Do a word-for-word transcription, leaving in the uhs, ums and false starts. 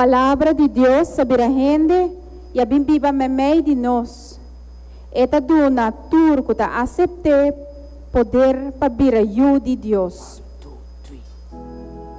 palavra de Deus sabira rende e a bimbiba memei de nós. Eta duna turco ta aceitar poder para vir a de Deus.